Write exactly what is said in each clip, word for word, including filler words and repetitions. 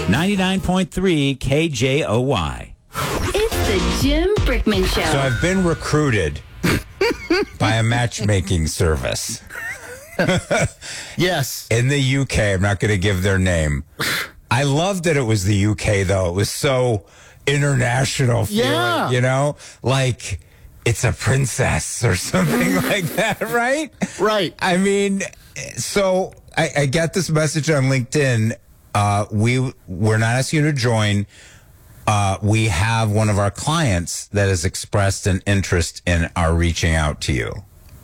ninety-nine point three K J O Y. It's the Jim Brickman Show. So I've been recruited by a matchmaking service. Yes. In the U K. I'm not going to give their name. I love that it was the U K, though. It was so international feeling, yeah. you know? Like, it's a princess or something like that, right? Right. I mean, so I, I got this message on LinkedIn. Uh, we, we're not asking you to join. Uh, we have one of our clients that has expressed an interest in our reaching out to you.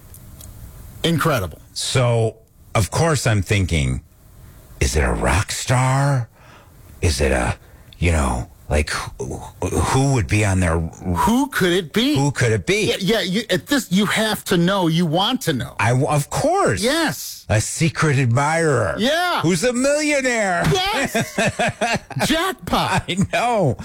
Incredible. So, of course, I'm thinking, is it a rock star? Is it a, you know, like, who, who would be on there? Who could it be? Who could it be? Yeah, yeah you, at this, you have to know. You want to know. I, of course. Yes. A secret admirer. Yeah. Who's a millionaire. Yes. Jackpot. I know.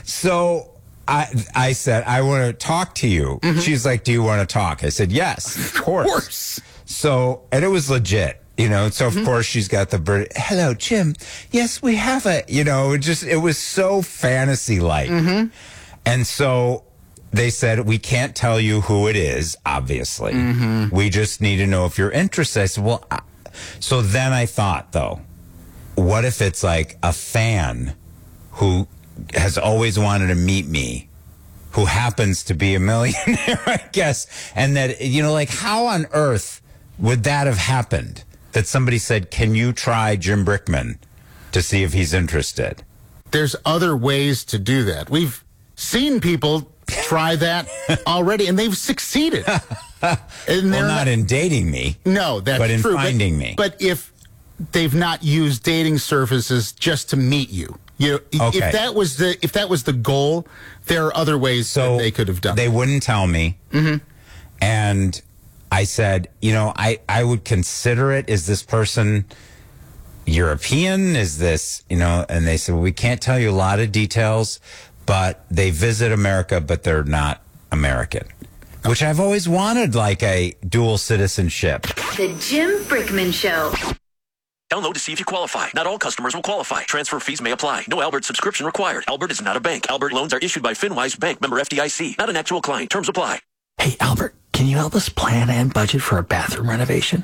So I I said, I want to talk to you. Mm-hmm. She's like, do you want to talk? I said, yes, of course. Of course. So, and it was legit, you know, so of mm-hmm. course she's got the bird. Hello, Jim. Yes, we have a, you know, it just, it was so fantasy-like. Mm-hmm. And so they said, we can't tell you who it is, obviously. Mm-hmm. We just need to know if you're interested. I said, well, I, so then I thought, though, what if it's like a fan who has always wanted to meet me, who happens to be a millionaire, I guess, and that, you know, like, how on earth would that have happened? That somebody said, can you try Jim Brickman to see if he's interested? There's other ways to do that. We've seen people try that already, and they've succeeded. And well, not, not in dating me. No, that's but in true. finding but, me. But if they've not used dating services just to meet you, you know, okay. if that was the if that was the goal, there are other ways so that they could have done. They it. wouldn't tell me, mm-hmm. and I said, you know, I, I would consider it. Is this person European? Is this, you know, and they said, well, we can't tell you a lot of details, but they visit America, but they're not American, which I've always wanted, like a dual citizenship. The Jim Brickman Show. Download to see if you qualify. Not all customers will qualify. Transfer fees may apply. No Albert subscription required. Albert is not a bank. Albert loans are issued by FinWise Bank, member F D I C. Not an actual client. Terms apply. Hey, Albert, can you help us plan and budget for a bathroom renovation?